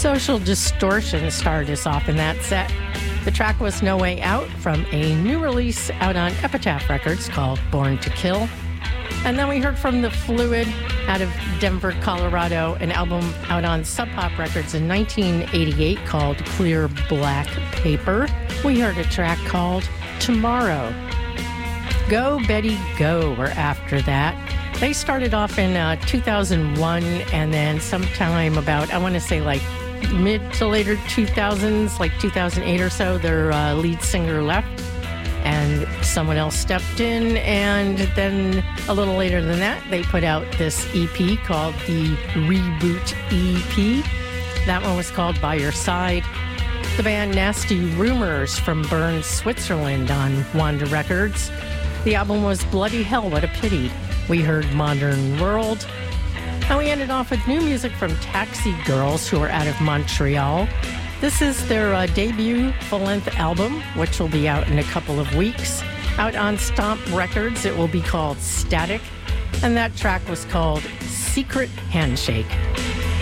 Social Distortion started us off in that set. The track was No Way Out from a new release out on Epitaph Records called Born to Kill. And then we heard from The Fluid out of Denver, Colorado, an album out on Sub Pop Records in 1988 called Clear Black Paper. We heard a track called Tomorrow. Go Betty Go were after that. They started off in 2001, and then sometime about, I want to say like mid to later 2000s, like 2008 or so, their lead singer left and someone else stepped in, and then a little later than that they put out this EP called the Reboot EP. That one was called By Your Side. The band Nasty Rumors from Bern, Switzerland on Wanda Records. The album was Bloody Hell, What a Pity. We heard Modern World. And we ended off with new music from Taxi Girls, who are out of Montreal. This is their debut full-length album, which will be out in a couple of weeks. Out on Stomp Records, it will be called Static. And that track was called Secret Handshake.